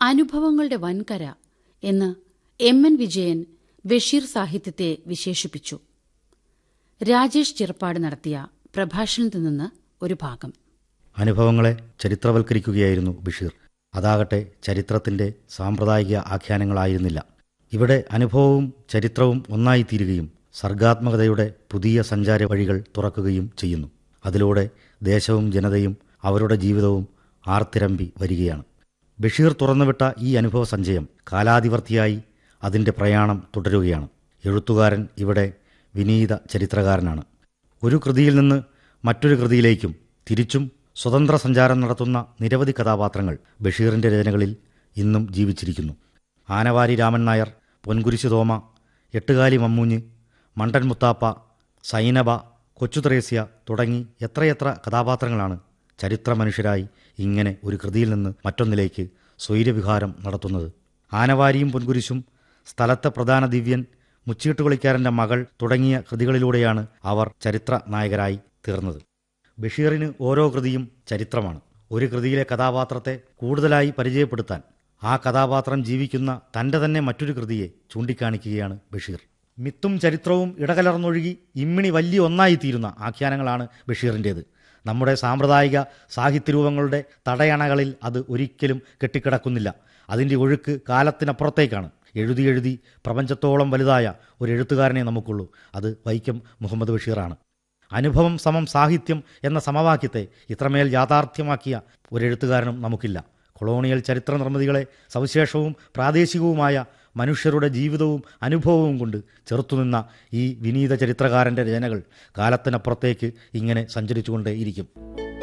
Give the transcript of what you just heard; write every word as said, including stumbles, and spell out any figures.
അനുഭവങ്ങളുടെ വൻകര എന്ന് M N Vijayan Basheer സാഹിത്യത്തെ വിശേഷിപ്പിച്ചു. രാജേഷ് ചിറപ്പാട് നടത്തിയ പ്രഭാഷണത്തിൽ നിന്ന് ഒരു ഭാഗം. അനുഭവങ്ങളെ ചരിത്രവൽക്കരിക്കുകയായിരുന്നു ബഷീർ. അതാകട്ടെ ചരിത്രത്തിന്റെ സാമ്പ്രദായിക ആഖ്യാനങ്ങളായിരുന്നില്ല. ഇവിടെ അനുഭവവും ചരിത്രവും ഒന്നായിത്തീരുകയും സർഗാത്മകതയുടെ പുതിയ സഞ്ചാര വഴികൾ തുറക്കുകയും ചെയ്യുന്നു. അതിലൂടെ ദേശവും ജനതയും അവരുടെ ജീവിതവും ആർത്തിരമ്പി വരികയാണ്. ബഷീർ തുറന്നുവിട്ട ഈ അനുഭവ സഞ്ചയം കാലാതിവർത്തിയായി അതിൻ്റെ പ്രയാണം തുടരുകയാണ്. എഴുത്തുകാരൻ ഇവിടെ വിനീത ചരിത്രകാരനാണ്. ഒരു കൃതിയിൽ നിന്ന് മറ്റൊരു കൃതിയിലേക്കും തിരിച്ചും സ്വതന്ത്ര സഞ്ചാരം നടത്തുന്ന നിരവധി കഥാപാത്രങ്ങൾ ബഷീറിൻ്റെ രചനകളിൽ ഇന്നും ജീവിച്ചിരിക്കുന്നു. ആനവാരി രാമൻ നായർ, പൊൻകുരിശ് തോമ, എട്ടുകാലി മമ്മൂഞ്ഞ്, മണ്ടൻ മുത്താപ്പ, സൈനബ, കൊച്ചു ത്രേസ്യ തുടങ്ങി എത്രയെത്ര കഥാപാത്രങ്ങളാണ് ചരിത്ര മനുഷ്യരായി ഇങ്ങനെ ഒരു കൃതിയിൽ നിന്ന് മറ്റൊന്നിലേക്ക് സ്വൈരവിഹാരം നടത്തുന്നത്. ആനവാരിയും പൊൻകുരിശും, സ്ഥലത്തെ പ്രധാന ദിവ്യൻ, മുച്ചീട്ടുകളിക്കാരൻ്റെ മകൾ തുടങ്ങിയ കൃതികളിലൂടെയാണ് അവർ ചരിത്ര നായകരായി തീർന്നത്. ബഷീറിന് ഓരോ കൃതിയും ചരിത്രമാണ്. ഒരു കൃതിയിലെ കഥാപാത്രത്തെ കൂടുതലായി പരിചയപ്പെടുത്താൻ ആ കഥാപാത്രം ജീവിക്കുന്ന തൻ്റെ തന്നെ മറ്റൊരു കൃതിയെ ചൂണ്ടിക്കാണിക്കുകയാണ് ബഷീർ. മിത്തും ചരിത്രവും ഇടകലർന്നൊഴുകി ഇമ്മിണി വലിയ ഒന്നായിത്തീരുന്ന ആഖ്യാനങ്ങളാണ് ബഷീറിൻ്റേത്. നമ്മുടെ സാമ്പ്രദായിക സാഹിത്യരൂപങ്ങളുടെ തടയണകളിൽ അത് ഒരിക്കലും കെട്ടിക്കിടക്കുന്നില്ല. അതിൻ്റെ ഒഴുക്ക് കാലത്തിനപ്പുറത്തേക്കാണ്. എഴുതി എഴുതി പ്രപഞ്ചത്തോളം വലുതായ ഒരു എഴുത്തുകാരനെ നമുക്കുള്ളൂ. അത് വൈക്കം മുഹമ്മദ് ബഷീറാണ്. അനുഭവം സമം സാഹിത്യം എന്ന സമവാക്യത്തെ ഇത്രമേൽ യാഥാർത്ഥ്യമാക്കിയ ഒരെഴുത്തുകാരനും നമുക്കില്ല. കൊളോണിയൽ ചരിത്ര നിർമ്മിതികളെ സവിശേഷവും പ്രാദേശികവുമായ മനുഷ്യരുടെ ജീവിതവും അനുഭവവും കൊണ്ട് ചെറുത്തുനിന്ന ഈ വിനീത ചരിത്രകാരൻ്റെ രചനകൾ കാലത്തിനപ്പുറത്തേക്ക് ഇങ്ങനെ സഞ്ചരിച്ചുകൊണ്ടേയിരിക്കും.